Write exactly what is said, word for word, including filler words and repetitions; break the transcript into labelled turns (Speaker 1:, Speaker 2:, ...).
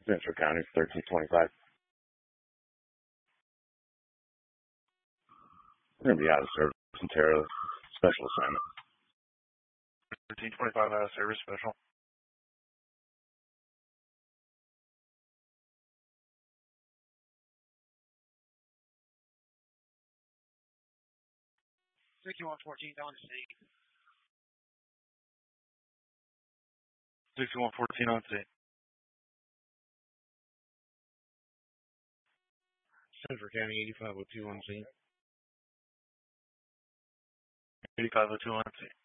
Speaker 1: Central County, thirteen twenty-five. I'm going to be out of service in Terra. Special assignment.
Speaker 2: thirteen twenty-five out of service special.
Speaker 3: sixty-one fourteen on scene.
Speaker 2: sixty-one fourteen on scene.
Speaker 4: Central County, eighty-five oh two on scene.
Speaker 2: eighty-five oh two on scene.